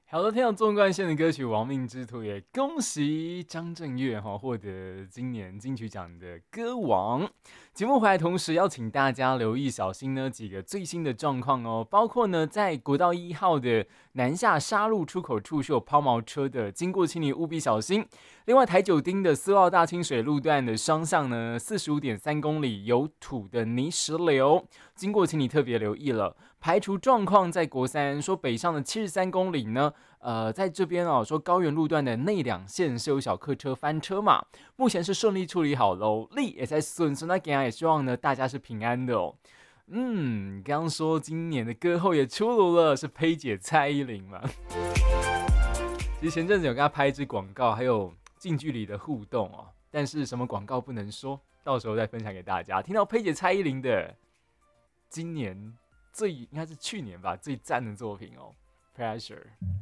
好的，听到纵贯线的歌曲《亡命之徒》，也恭喜张震岳获得今年金曲奖的歌王。节目回来同时要请大家留意小心呢几个最新的状况哦，包括呢在国道1号的南下沙鹿出口处是有抛锚车的，经过请你务必小心。另外台九丁的4号大清水路段的双向呢45.3公里有土的泥石流，经过请你特别留意了。排除状况在国三说北上的73公里呢，在这边说高原路段的内两线是有小客车翻车嘛，目前是顺利处理好喽，力也在顺，那也希望呢大家是平安的哦。刚刚说今年的歌后也出炉了，是佩姐蔡依林嘛？其实前阵子有跟她拍一支广告，还有近距离的互动哦，但是什么广告不能说，到时候再分享给大家。听到佩姐蔡依林的今年应该是去年吧最赞的作品哦，Pressure。